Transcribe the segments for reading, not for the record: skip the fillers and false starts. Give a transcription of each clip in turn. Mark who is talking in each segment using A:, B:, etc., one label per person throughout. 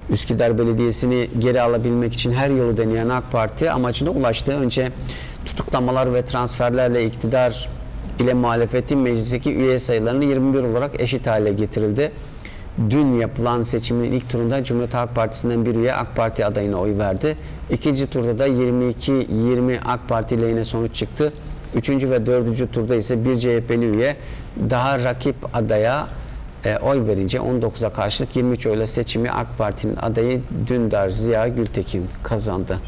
A: Üsküdar Belediyesi'ni geri alabilmek için her yolu deneyen AK Parti amacına ulaştı. Önce tutuklamalar ve transferlerle iktidar ile muhalefetin meclisteki üye sayılarını 21 olarak eşit hale getirildi. Dün yapılan seçimin ilk turunda Cumhuriyet Halk Partisi'nden bir üye AK Parti adayına oy verdi. İkinci turda da 22-20 AK Parti lehine sonuç çıktı. Üçüncü ve dördüncü turda ise bir CHP'li üye daha rakip adaya oy verince 19'a karşılık 23 oyla seçimi AK Parti'nin adayı Dündar Ziya Gültekin kazandı.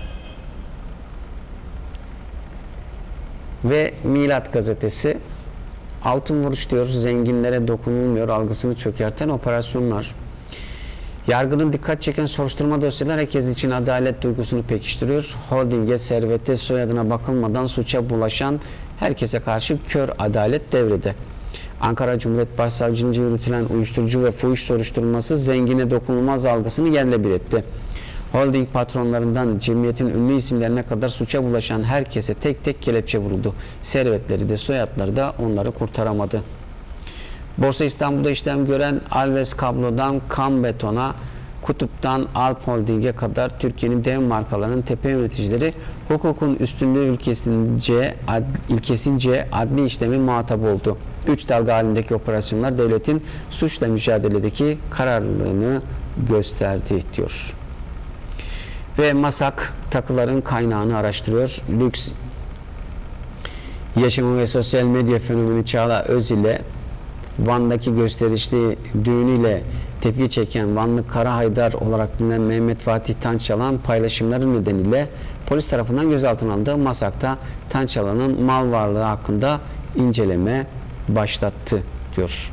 A: Ve Milat gazetesi, altın vuruş diyor, zenginlere dokunulmuyor algısını çökerten operasyonlar. Yargının dikkat çeken soruşturma dosyaları herkes için adalet duygusunu pekiştiriyor. Holdinge, servete, soyadına bakılmadan suça bulaşan herkese karşı kör adalet devrede. Ankara Cumhuriyet Başsavcılığınca yürütülen uyuşturucu ve fuhuş soruşturması zengine dokunulmaz algısını yerle bir etti. Holding patronlarından cemiyetin ünlü isimlerine kadar suça bulaşan herkese tek tek kelepçe vuruldu. Servetleri de soyadları da onları kurtaramadı. Borsa İstanbul'da işlem gören Alves Kablo'dan Kam Beton'a, Kutup'tan Alp Holding'e kadar Türkiye'nin dev markalarının tepe yöneticileri hukukun üstünlüğü ilkesince adli işlemi muhatap oldu. 3 dalga halindeki operasyonlar devletin suçla mücadeledeki kararlılığını gösterdi diyor. Ve MASAK takıların kaynağını araştırıyor. Lüks yaşamı ve sosyal medya fenomeni Çağla Öz ile Van'daki gösterişli düğünüyle tepki çeken Vanlı Kara Haydar olarak bilinen Mehmet Fatih Tançalan paylaşımları nedeniyle polis tarafından gözaltına alındı. MASAK'ta Tançalan'ın mal varlığı hakkında inceleme başlattı diyor.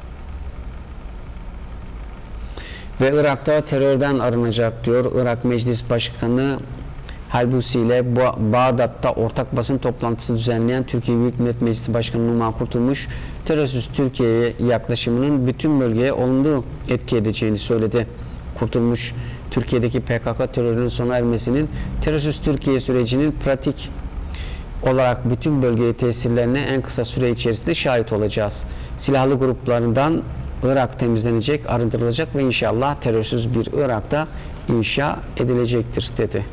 A: Ve Irak'ta terörden arınacak diyor. Irak Meclis Başkanı Halbusi ile Bağdat'ta ortak basın toplantısı düzenleyen Türkiye Büyük Millet Meclisi Başkanı Numan Kurtulmuş, terörsüz Türkiye'ye yaklaşımının bütün bölgeye olumlu etki edeceğini söyledi. Kurtulmuş, Türkiye'deki PKK terörünün sona ermesinin terörsüz Türkiye sürecinin pratik olarak bütün bölgeye tesirlerine en kısa süre içerisinde şahit olacağız. Silahlı gruplarından Irak temizlenecek, arındırılacak ve inşallah terörsüz bir Irak'ta inşa edilecektir dedi.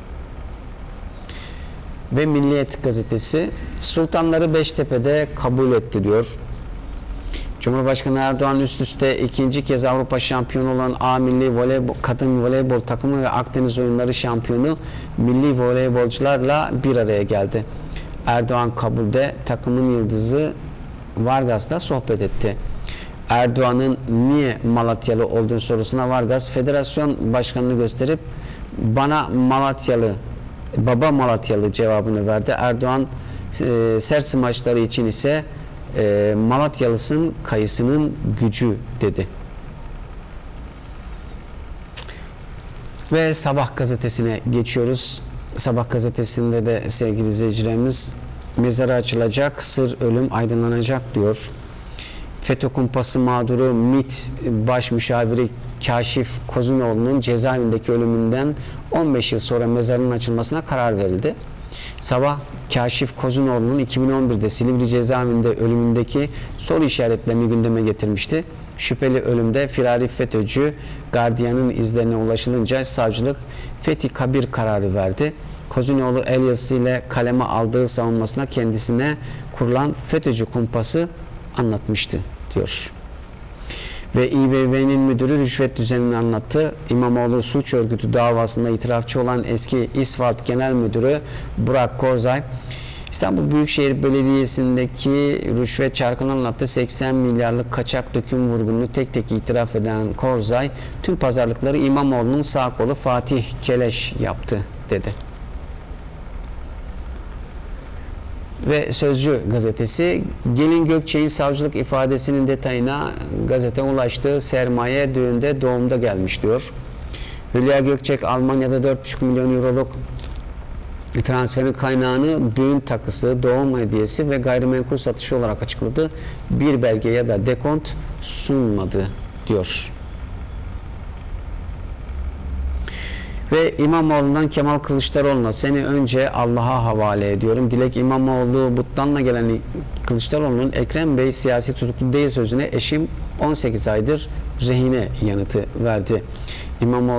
A: Ve Milliyet gazetesi, sultanları Beştepe'de kabul etti diyor. Cumhurbaşkanı Erdoğan üst üste ikinci kez Avrupa şampiyonu olan A Milli Kadın Voleybol takımı ve Akdeniz Oyunları şampiyonu milli voleybolcularla bir araya geldi. Erdoğan kabulde takımın yıldızı Vargas'la sohbet etti. Erdoğan'ın niye Malatyalı olduğu sorusuna Vargas federasyon başkanını gösterip bana baba Malatyalı cevabını verdi. Erdoğan sert maçları için ise Malatyalısın kayısının gücü dedi. Ve Sabah gazetesine geçiyoruz. Sabah gazetesinde de sevgili izleyicilerimiz, mezarı açılacak, sır ölüm aydınlanacak diyor. FETÖ kumpası mağduru MİT Baş Müşaviri Kaşif Kozunoğlu'nun cezaevindeki ölümünden 15 yıl sonra mezarının açılmasına karar verildi. Sabah, Kaşif Kozunoğlu'nun 2011'de Silivri cezaevinde ölümündeki soru işaretlerini gündeme getirmişti. Şüpheli ölümde firari FETÖ'cü gardiyanın izlerine ulaşılınca savcılık fethi kabir kararı verdi. Kozunoğlu el yazısıyla kaleme aldığı savunmasına kendisine kurulan FETÖ'cü kumpası anlatmıştı diyor. Ve İBB'nin müdürü rüşvet düzenini anlattı. İmamoğlu suç örgütü davasında itirafçı olan eski İSVAT Genel Müdürü Burak Korzay, İstanbul Büyükşehir Belediyesi'ndeki rüşvet çarkını anlattı. 80 milyarlık kaçak döküm vurgununu tek tek itiraf eden Korzay, tüm pazarlıkları İmamoğlu'nun sağ kolu Fatih Keleş yaptı dedi. Ve Sözcü gazetesi, Gelin Gökçek'in savcılık ifadesinin detayına gazete ulaştı. Sermaye düğünde doğumda gelmiş diyor. Hülya Gökçek Almanya'da 4,5 milyon euroluk transferin kaynağını düğün takısı, doğum hediyesi ve gayrimenkul satışı olarak açıkladı. Bir belge ya da dekont sunmadı diyor. Ve İmamoğlu'ndan Kemal Kılıçdaroğlu'na seni önce Allah'a havale ediyorum. Dilek İmamoğlu Buttan'la gelen Kılıçdaroğlu'nun Ekrem Bey siyasi tutuklu değil sözüne eşim 18 aydır rehine yanıtı verdi. İmamoğlu